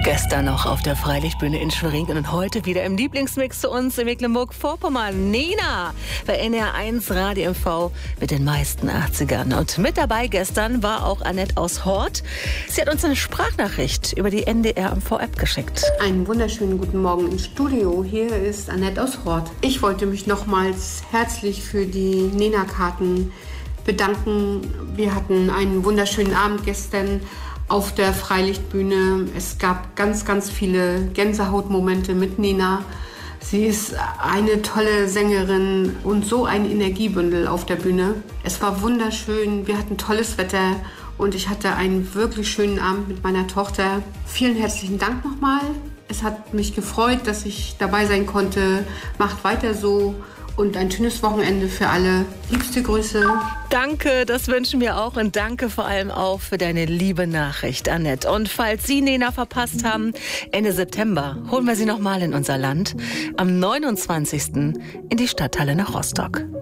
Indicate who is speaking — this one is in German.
Speaker 1: Gestern noch auf der Freilichtbühne in Schwerin und heute wieder im Lieblingsmix zu uns in Mecklenburg-Vorpommern. Nena bei NR1 Radio MV mit den meisten 80ern. Und mit dabei gestern war auch Annette aus Hort. Sie hat uns eine Sprachnachricht über die NDR MV-App geschickt.
Speaker 2: Einen wunderschönen guten Morgen im Studio. Hier ist Annette aus Hort. Ich wollte mich nochmals herzlich für die Nena-Karten bedanken. Wir hatten einen wunderschönen Abend gestern auf der Freilichtbühne. Es gab ganz, ganz viele Gänsehautmomente mit Nena. Sie ist eine tolle Sängerin und so ein Energiebündel auf der Bühne. Es war wunderschön, wir hatten tolles Wetter und ich hatte einen wirklich schönen Abend mit meiner Tochter. Vielen herzlichen Dank nochmal. Es hat mich gefreut, dass ich dabei sein konnte. Macht weiter so. Und ein schönes Wochenende für alle. Liebste Grüße.
Speaker 1: Danke, das wünschen wir auch. Und danke vor allem auch für deine liebe Nachricht, Annette. Und falls Sie Nena verpasst haben, Ende September holen wir sie nochmal in unser Land. Am 29. in die Stadthalle nach Rostock.